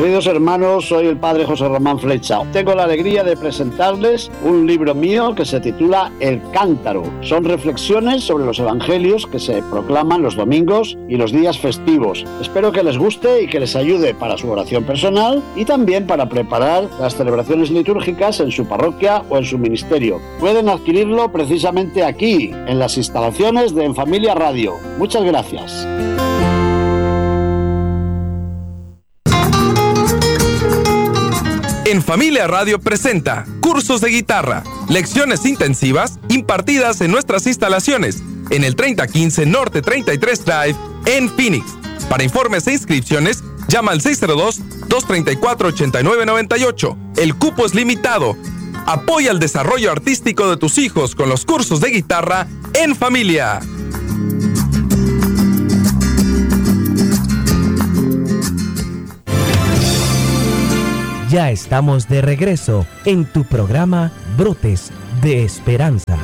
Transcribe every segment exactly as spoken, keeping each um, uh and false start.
Queridos hermanos, soy el padre José Román Flecha. Tengo la alegría de presentarles un libro mío que se titula El Cántaro. Son reflexiones sobre los evangelios que se proclaman los domingos y los días festivos. Espero que les guste y que les ayude para su oración personal y también para preparar las celebraciones litúrgicas en su parroquia o en su ministerio. Pueden adquirirlo precisamente aquí, en las instalaciones de En Familia Radio. Muchas gracias. En Familia Radio presenta cursos de guitarra, lecciones intensivas impartidas en nuestras instalaciones en el treinta quince Norte treinta y tres Drive en Phoenix. Para informes e inscripciones, llama al seis cero dos, dos tres cuatro, ocho nueve nueve ocho. El cupo es limitado. Apoya el desarrollo artístico de tus hijos con los cursos de guitarra en familia. Ya estamos de regreso en tu programa Brotes de Esperanza.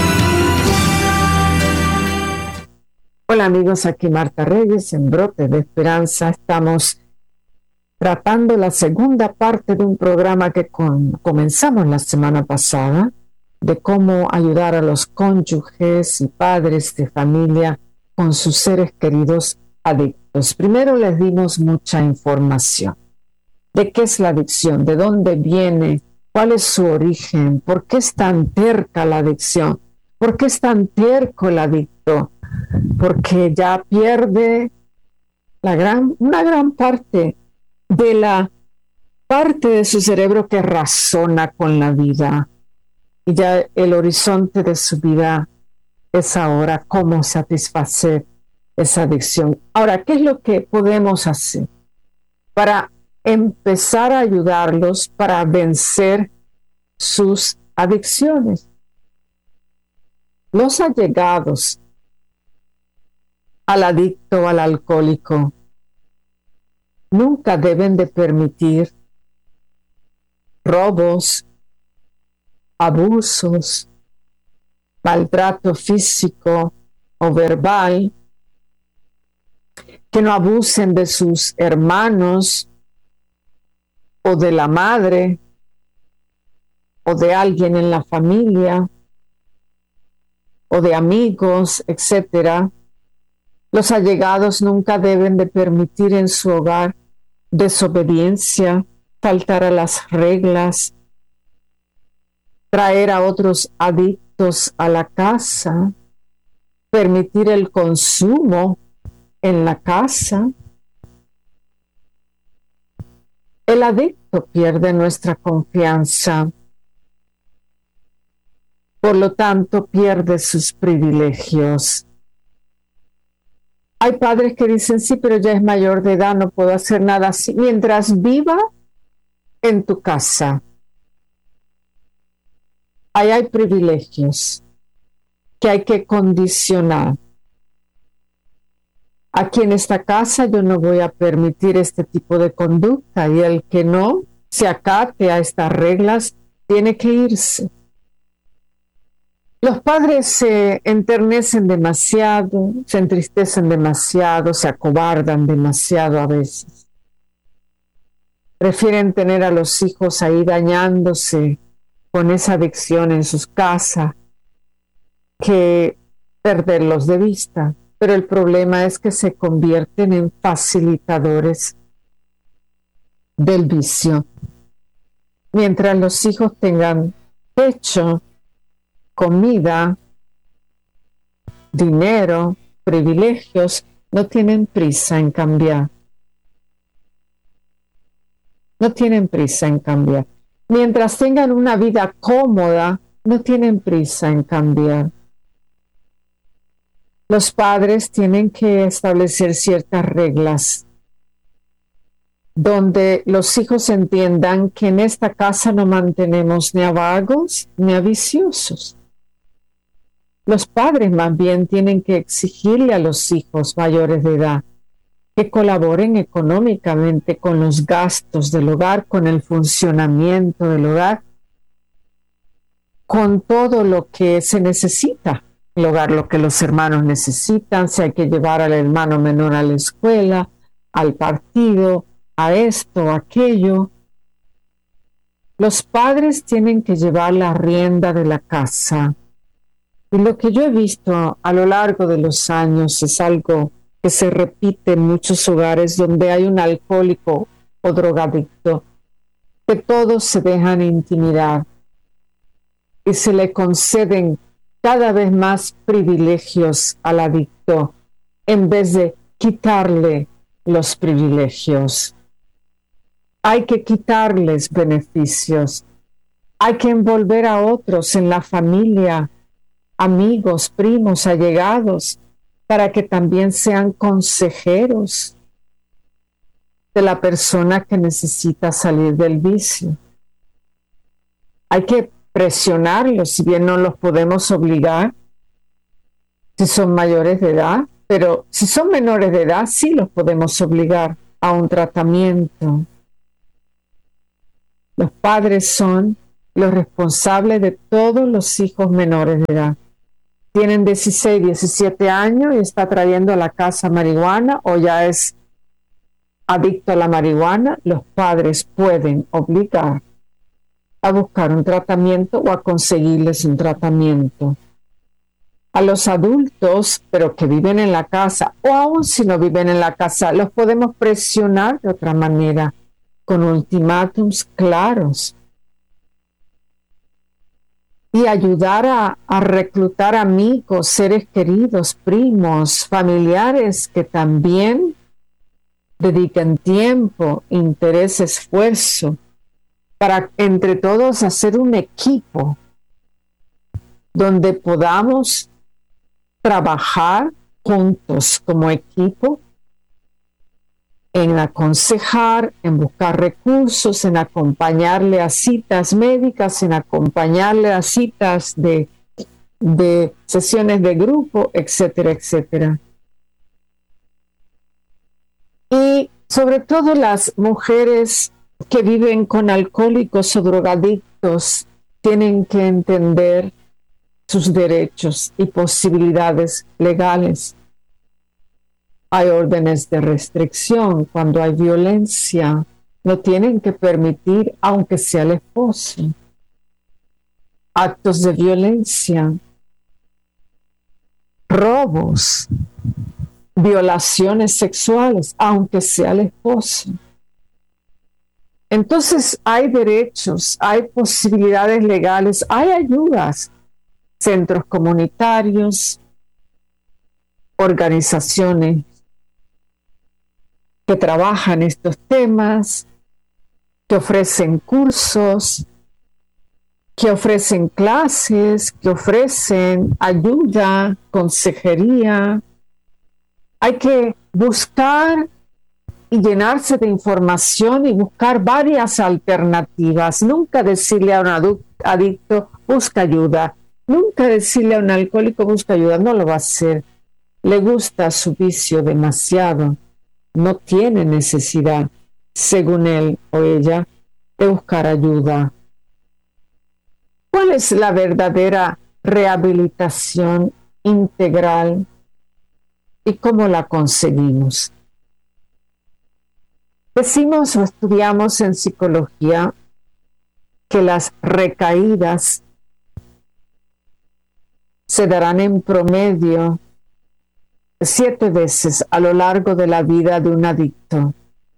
Hola amigos, aquí Marta Reyes en Brotes de Esperanza. Estamos tratando la segunda parte de un programa que con, comenzamos la semana pasada, de cómo ayudar a los cónyuges y padres de familia con sus seres queridos adictos. Primero les dimos mucha información. ¿De qué es la adicción? ¿De dónde viene? ¿Cuál es su origen? ¿Por qué es tan terca la adicción? ¿Por qué es tan terco el adicto? Porque ya pierde la gran, una gran parte de la parte de su cerebro que razona con la vida. Y ya el horizonte de su vida es ahora cómo satisfacer esa adicción. Ahora, ¿qué es lo que podemos hacer para empezar a ayudarlos para vencer sus adicciones? Los allegados al adicto o al alcohólico nunca deben de permitir robos, abusos, maltrato físico o verbal, que no abusen de sus hermanos o de la madre, o de alguien en la familia, o de amigos, etcétera. Los allegados nunca deben de permitir en su hogar desobediencia, faltar a las reglas, traer a otros adictos a la casa, permitir el consumo en la casa. El adicto pierde nuestra confianza, por lo tanto pierde sus privilegios. Hay padres que dicen, sí, pero ya es mayor de edad, no puedo hacer nada así. Mientras viva en tu casa, ahí hay privilegios que hay que condicionar. Aquí en esta casa yo no voy a permitir este tipo de conducta y el que no se acate a estas reglas tiene que irse. Los padres se enternecen demasiado, se entristecen demasiado, se acobardan demasiado a veces. Prefieren tener a los hijos ahí dañándose con esa adicción en sus casas que perderlos de vista. Pero el problema es que se convierten en facilitadores del vicio. Mientras los hijos tengan techo, comida, dinero, privilegios, no tienen prisa en cambiar. No tienen prisa en cambiar. Mientras tengan una vida cómoda, no tienen prisa en cambiar. Los padres tienen que establecer ciertas reglas donde los hijos entiendan que en esta casa no mantenemos ni a vagos ni a viciosos. Los padres más bien tienen que exigirle a los hijos mayores de edad que colaboren económicamente con los gastos del hogar, con el funcionamiento del hogar, con todo lo que se necesita. El hogar, lo que los hermanos necesitan, si hay que llevar al hermano menor a la escuela, al partido, a esto o aquello, los padres tienen que llevar la rienda de la casa. Y lo que yo he visto a lo largo de los años es algo que se repite en muchos hogares donde hay un alcohólico o drogadicto, que todos se dejan intimidar y se le conceden cada vez más privilegios al adicto en vez de quitarle los privilegios. Hay que quitarles beneficios. Hay que envolver a otros en la familia, amigos, primos, allegados, para que también sean consejeros de la persona que necesita salir del vicio. Hay que presionarlos, si bien no los podemos obligar, si son mayores de edad, pero si son menores de edad, sí los podemos obligar a un tratamiento. Los padres son los responsables de todos los hijos menores de edad. Tienen dieciséis, diecisiete años y está trayendo a la casa marihuana o ya es adicto a la marihuana, los padres pueden obligar a buscar un tratamiento o a conseguirles un tratamiento. A los adultos, pero que viven en la casa, o aún si no viven en la casa, los podemos presionar de otra manera, con ultimátums claros. Y ayudar a, a reclutar amigos, seres queridos, primos, familiares que también dediquen tiempo, interés, esfuerzo, para entre todos hacer un equipo donde podamos trabajar juntos como equipo en aconsejar, en buscar recursos, en acompañarle a citas médicas, en acompañarle a citas de, de sesiones de grupo, etcétera, etcétera. Y sobre todo las mujeres que viven con alcohólicos o drogadictos tienen que entender sus derechos y posibilidades legales. Hay órdenes de restricción cuando hay violencia. No tienen que permitir, aunque sea el esposo, actos de violencia, robos, violaciones sexuales, aunque sea el esposo. Entonces hay derechos, hay posibilidades legales, hay ayudas, centros comunitarios, organizaciones que trabajan estos temas, que ofrecen cursos, que ofrecen clases, que ofrecen ayuda, consejería. Hay que buscar y llenarse de información y buscar varias alternativas. Nunca decirle a un adicto, busca ayuda. Nunca decirle a un alcohólico, busca ayuda. No lo va a hacer. Le gusta su vicio demasiado. No tiene necesidad, según él o ella, de buscar ayuda. ¿Cuál es la verdadera rehabilitación integral y cómo la conseguimos? Decimos o estudiamos en psicología que las recaídas se darán en promedio siete veces a lo largo de la vida de un adicto.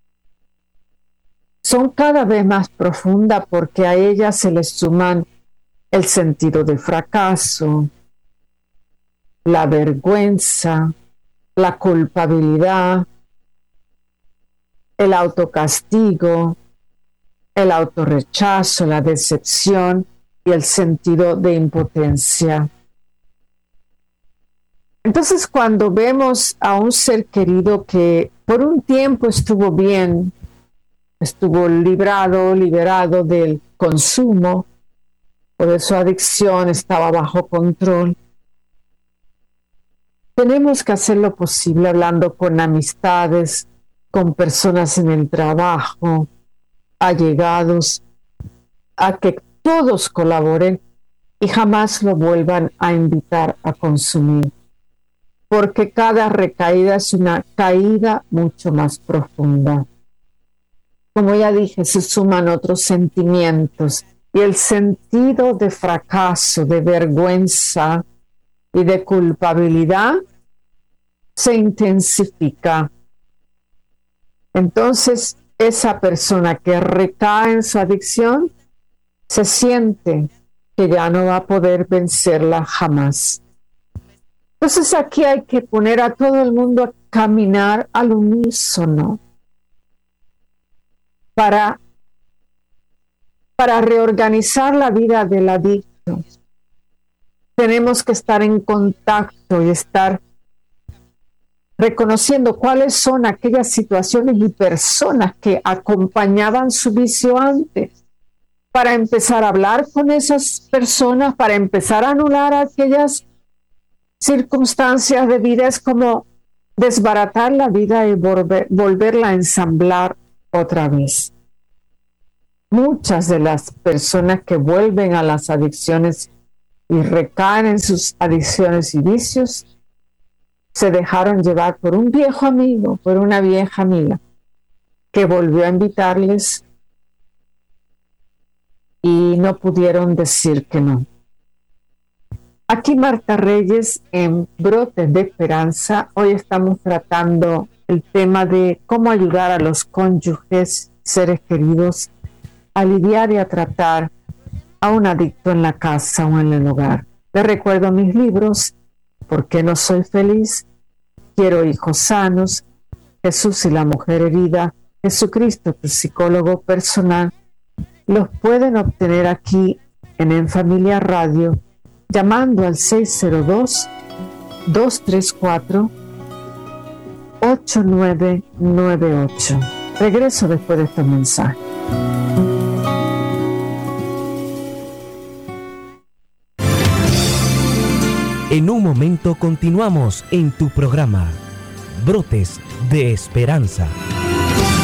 Son cada vez más profundas porque a ellas se les suman el sentido de fracaso, la vergüenza, la culpabilidad, el autocastigo, el autorrechazo, la decepción y el sentido de impotencia. Entonces, cuando vemos a un ser querido que por un tiempo estuvo bien, estuvo librado, liberado del consumo, o de su adicción, estaba bajo control, tenemos que hacer lo posible hablando con amistades, con personas en el trabajo, allegados, a que todos colaboren y jamás lo vuelvan a invitar a consumir. Porque cada recaída es una caída mucho más profunda. como ya dije, se suman otros sentimientos y el sentido de fracaso, de vergüenza y de culpabilidad se intensifica. Entonces, esa persona que recae en su adicción se siente que ya no va a poder vencerla jamás. Entonces, aquí hay que poner a todo el mundo a caminar al unísono para, para reorganizar la vida del adicto. Tenemos que estar en contacto y estar reconociendo cuáles son aquellas situaciones y personas que acompañaban su vicio antes, para empezar a hablar con esas personas, para empezar a anular aquellas circunstancias de vida. Es como desbaratar la vida y volver, volverla a ensamblar otra vez. Muchas de las personas que vuelven a las adicciones y recaen en sus adicciones y vicios se dejaron llevar por un viejo amigo, por una vieja amiga que volvió a invitarles y no pudieron decir que no. Aquí Marta Reyes en Brotes de Esperanza. Hoy estamos tratando el tema de cómo ayudar a los cónyuges, seres queridos, a lidiar y a tratar a un adicto en la casa o en el hogar. Les recuerdo mis libros: ¿Por qué no soy feliz?, Quiero hijos sanos, Jesús y la mujer herida, Jesucristo, tu psicólogo personal. Los pueden obtener aquí en En Familia Radio llamando al seis cero dos, dos tres cuatro, ocho nueve nueve ocho. Regreso después de este mensaje. En un momento continuamos en tu programa, Brotes de Esperanza.